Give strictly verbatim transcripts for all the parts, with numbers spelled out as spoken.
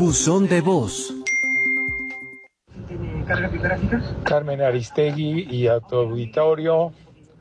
Buzón de voz. Carmen Aristegui y a tu auditorio,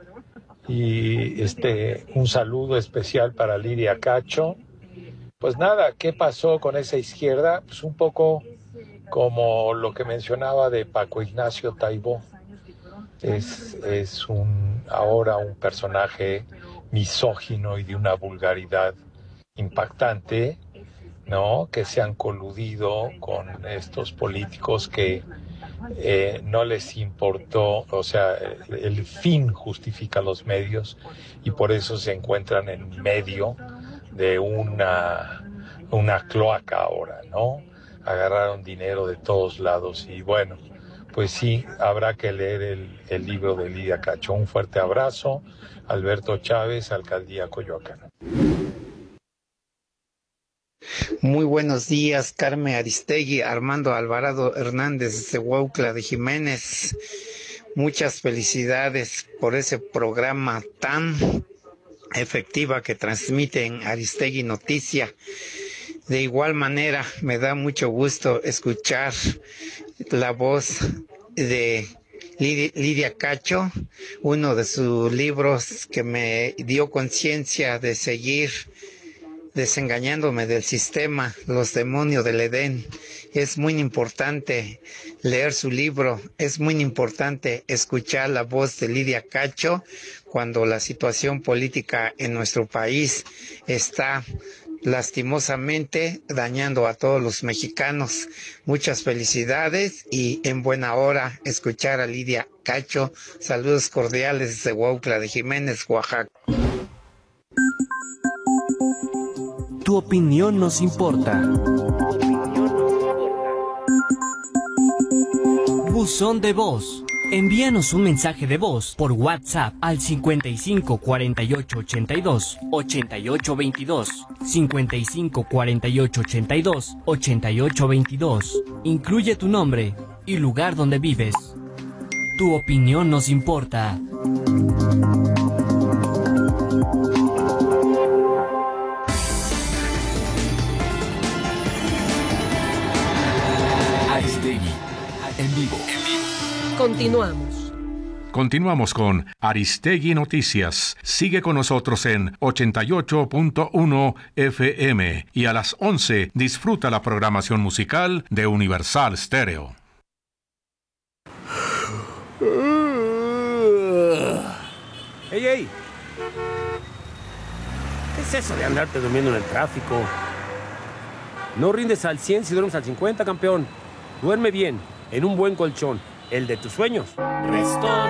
y este un saludo especial para Lidia Cacho. Pues nada, ¿qué pasó con esa izquierda? Pues un poco como lo que mencionaba de Paco Ignacio Taibo. Es, es un ahora un personaje misógino y de una vulgaridad impactante, ¿no? Que se han coludido con estos políticos que eh, no les importó, o sea, el, el fin justifica los medios y por eso se encuentran en medio de una, una cloaca ahora, ¿no? Agarraron dinero de todos lados y bueno, pues sí, habrá que leer el, el libro de Lidia Cacho. Un fuerte abrazo, Alberto Chávez, Alcaldía Coyoacán. Muy buenos días, Carmen Aristegui, Armando Alvarado Hernández de Huautla de Jiménez. Muchas felicidades por ese programa tan efectiva que transmiten Aristegui Noticia. De igual manera, me da mucho gusto escuchar la voz de Lidia Cacho, uno de sus libros que me dio conciencia de seguir desengañándome del sistema, Los demonios del Edén. Es muy importante leer su libro, es muy importante escuchar la voz de Lidia Cacho cuando la situación política en nuestro país está lastimosamente dañando a todos los mexicanos. Muchas felicidades y en buena hora escuchar a Lidia Cacho. Saludos cordiales desde Huautla de Jiménez, Oaxaca. Tu opinión nos importa. Buzón de voz. Envíanos un mensaje de voz por WhatsApp al cincuenta y cinco cuarenta y ocho ochenta y dos ochenta y ocho veintidós, cincuenta y cinco cuarenta y ocho ochenta y dos ochenta y ocho veintidós. Incluye tu nombre y lugar donde vives. Tu opinión nos importa. Aristegui, en vivo. Continuamos. Continuamos con Aristegui Noticias. Sigue con nosotros en ochenta y ocho punto uno F M y a las once disfruta la programación musical de Universal Stereo. ¡Ey, ey! ¿Qué es eso de andarte durmiendo en el tráfico? No rindes al cien si duermes al cincuenta, campeón. Duerme bien, en un buen colchón, el de tus sueños. Restón